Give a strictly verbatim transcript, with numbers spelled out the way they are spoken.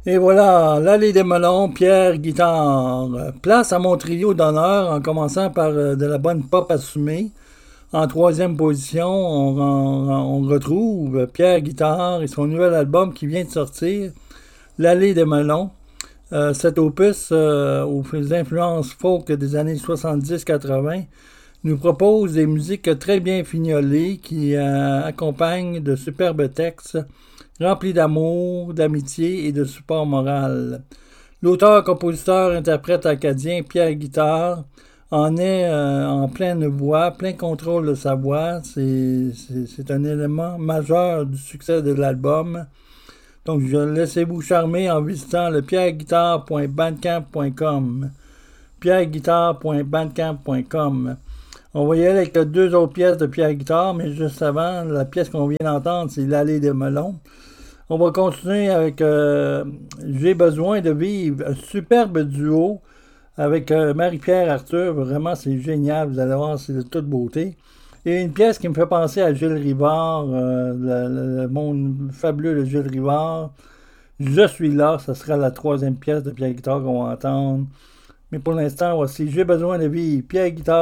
Et voilà, l'allée des melons, Pierre Guitare. Place à mon trio d'honneur en commençant par euh, de la bonne pop assumée. En troisième position, on, on- on retrouve Pierre Guitare et son nouvel album qui vient de sortir, L'allée des melons. Euh, cet opus, euh, aux influences folk des années soixante-dix quatre-vingts, nous propose des musiques très bien fignolées qui euh, accompagnent de superbes textes remplis d'amour, d'amitié et de support moral. L'auteur, compositeur, interprète acadien Pierre Guitare en est euh, en pleine voix, plein contrôle de sa voix. C'est, c'est, c'est un élément majeur du succès de l'album. Donc, je laissez-vous charmer en visitant le pierreguitare point bandcamp point com. pierreguitare point bandcamp point com. On va y aller avec deux autres pièces de Pierre Guitare, mais juste avant, la pièce qu'on vient d'entendre, c'est L'allée des melons. On va continuer avec euh, J'ai besoin de vivre, un superbe duo avec euh, Marie-Pierre Arthur. Vraiment, c'est génial, vous allez voir, c'est de toute beauté. Et une pièce qui me fait penser à Gilles Rivard, euh, le, le, le monde fabuleux de Gilles Rivard. Je suis là, ce sera la troisième pièce de Pierre Guitare qu'on va entendre. Mais pour l'instant, voici J'ai besoin de vivre, Pierre Guitare.